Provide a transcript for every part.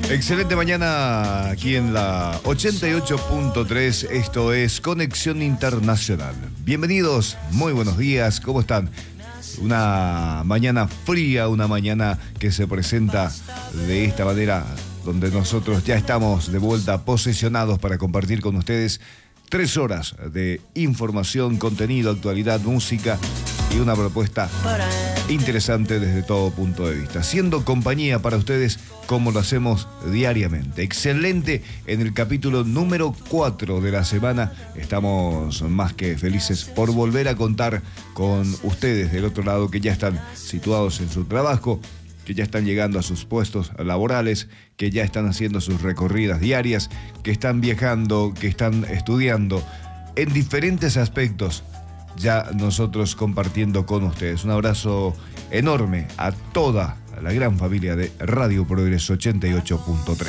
Excelente mañana aquí en la 88.3. Esto es Conexión Internacional. Bienvenidos, muy buenos días, ¿cómo están? Una mañana fría, una mañana que se presenta de esta manera, donde nosotros ya estamos de vuelta posesionados para compartir con ustedes 3 horas de información, contenido, actualidad, música y una propuesta interesante desde todo punto de vista, siendo compañía para ustedes como lo hacemos diariamente. Excelente en el capítulo número 4 de la semana. Estamos más que felices por volver a contar con ustedes del otro lado, que ya están situados en su trabajo, que ya están llegando a sus puestos laborales, que ya están haciendo sus recorridas diarias, que están viajando, que están estudiando en diferentes aspectos. Ya nosotros compartiendo con ustedes. Un abrazo enorme a toda la gran familia de Radio Progreso 88.3.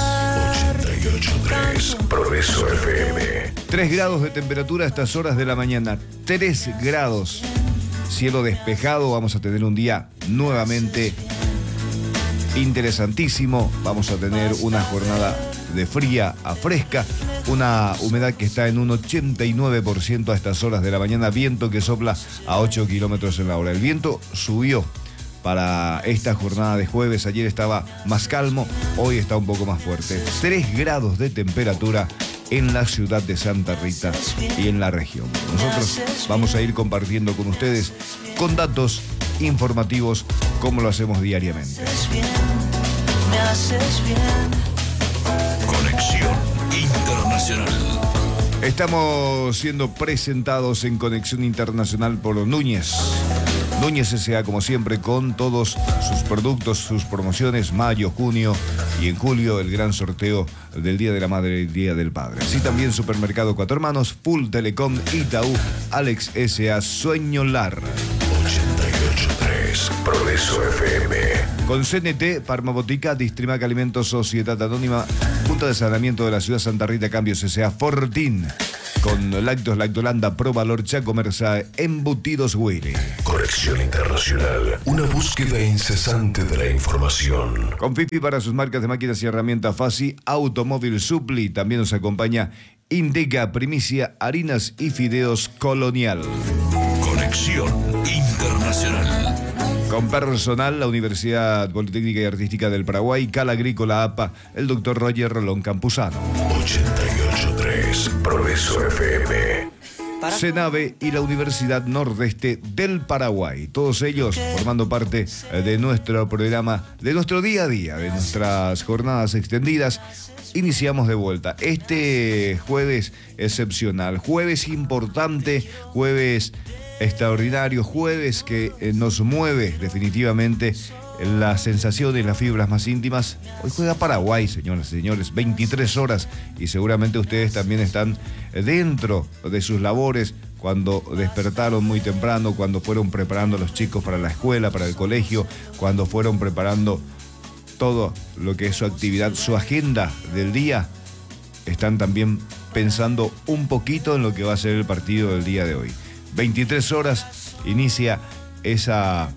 88.3 Progreso FM. 3 grados de temperatura a estas horas de la mañana. 3 grados. Cielo despejado. Vamos a tener un día nuevamente interesantísimo. Vamos a tener una jornada de fría a fresca, una humedad que está en un 89% a estas horas de la mañana, viento que sopla a 8 kilómetros en la hora. El viento subió para esta jornada de jueves. Ayer estaba más calmo, hoy está un poco más fuerte. 3 grados de temperatura en la ciudad de Santa Rita y en la región. Nosotros vamos a ir compartiendo con ustedes con datos informativos como lo hacemos diariamente. Me haces bien. Conexión Internacional. Estamos siendo presentados en Conexión Internacional por Núñez. Núñez S.A., como siempre, con todos sus productos, sus promociones, mayo, junio y en julio el gran sorteo del Día de la Madre y el Día del Padre. Así también Supermercado Cuatro Hermanos, Full Telecom, Itaú, Alex S.A., Sueñolar. 88.3 Progreso FM. Con CNT, Parmabotica, Distrimac Alimentos, Sociedad Anónima, Junta de Saneamiento de la Ciudad Santa Rita, Cambios S.A., Fortín. Con Lácteos Lactolanda, Provalor, Chacomersa, Embutidos Willy. Conexión Internacional. Una búsqueda incesante de la información. Con Fifi para sus marcas de máquinas y herramientas Fasi, Automóvil Supli. También nos acompaña Indica, Primicia, Harinas y Fideos Colonial. Conexión Internacional. Con Personal, la Universidad Politécnica y Artística del Paraguay, Cal Agrícola APA, el Dr. Roger Rolón Campuzano. 88.3 Progreso FM. Senave y la Universidad Nordeste del Paraguay. Todos ellos formando parte de nuestro programa, de nuestro día a día, de nuestras jornadas extendidas. Iniciamos de vuelta. Este jueves excepcional, jueves importante, jueves extraordinario, jueves que nos mueve definitivamente las sensaciones, las fibras más íntimas. Hoy juega Paraguay, señoras y señores, 23 horas y seguramente ustedes también están dentro de sus labores cuando despertaron muy temprano, cuando fueron preparando a los chicos para la escuela, para el colegio, cuando fueron preparando todo lo que es su actividad, su agenda del día. Están también pensando un poquito en lo que va a ser el partido del día de hoy. 23 horas inicia esa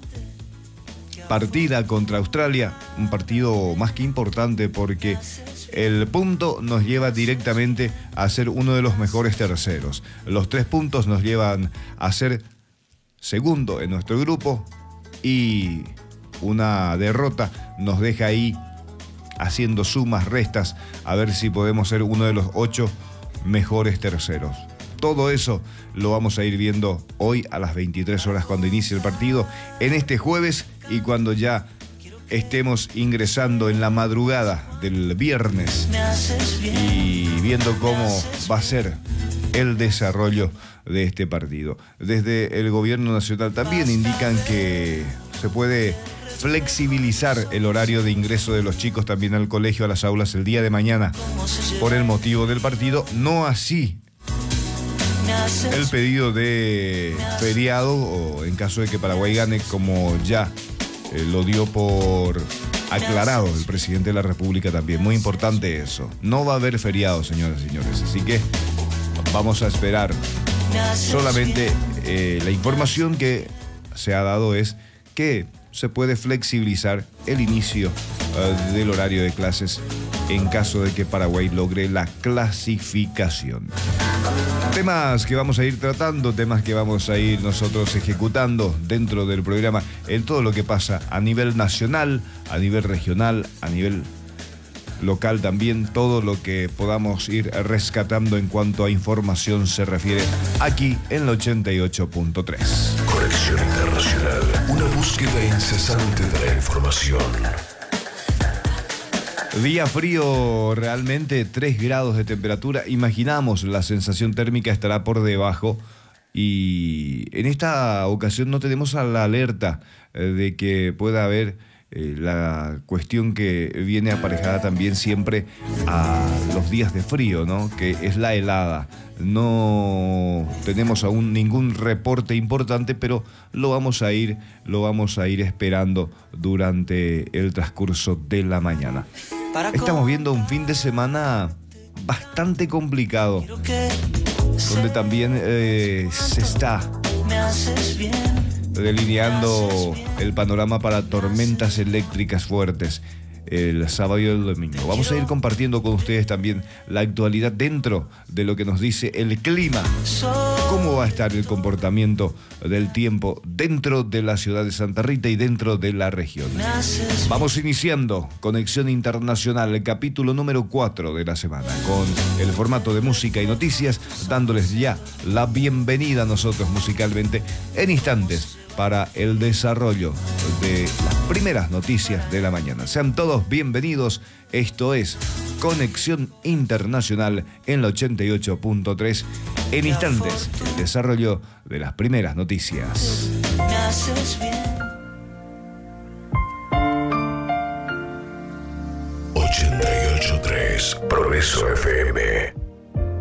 partida contra Australia, un partido más que importante porque el punto nos lleva directamente a ser uno de los mejores terceros. Los 3 puntos nos llevan a ser segundo en nuestro grupo y una derrota nos deja ahí haciendo sumas, restas, a ver si podemos ser uno de los 8 mejores terceros. Todo eso lo vamos a ir viendo hoy a las 23 horas cuando inicie el partido, en este jueves y cuando ya estemos ingresando en la madrugada del viernes y viendo cómo va a ser el desarrollo de este partido. Desde el gobierno nacional también indican que se puede flexibilizar el horario de ingreso de los chicos también al colegio, a las aulas el día de mañana por el motivo del partido, no así el pedido de feriado o en caso de que Paraguay gane, como ya lo dio por aclarado el presidente de la República también. Muy importante eso. No va a haber feriado, señoras y señores. Así que vamos a esperar. Solamente la información que se ha dado es que se puede flexibilizar el inicio del horario de clases en caso de que Paraguay logre la clasificación. Temas que vamos a ir tratando, temas que vamos a ir nosotros ejecutando dentro del programa en todo lo que pasa a nivel nacional, a nivel regional, a nivel local también, todo lo que podamos ir rescatando en cuanto a información se refiere aquí en el 88.3. Conexión Internacional, una búsqueda incesante de la información. Día frío, realmente 3 grados de temperatura. Imaginamos la sensación térmica estará por debajo. Y en esta ocasión no tenemos a la alerta de que pueda haber la cuestión que viene aparejada también siempre a los días de frío, ¿no? Que es la helada. No tenemos aún ningún reporte importante, pero lo vamos a ir esperando durante el transcurso de la mañana. Estamos viendo un fin de semana bastante complicado, donde también se está delineando el panorama para tormentas eléctricas fuertes el sábado y el domingo. Vamos a ir compartiendo con ustedes también la actualidad dentro de lo que nos dice el clima. Cómo va a estar el comportamiento del tiempo dentro de la ciudad de Santa Rita y dentro de la región. Vamos iniciando Conexión Internacional, el capítulo número 4 de la semana, con el formato de música y noticias, dándoles ya la bienvenida a nosotros musicalmente en instantes para el desarrollo de las primeras noticias de la mañana. Sean todos bienvenidos. Esto es Conexión Internacional en la 88.3. En instantes, el desarrollo de las primeras noticias. 88.3 Progreso FM.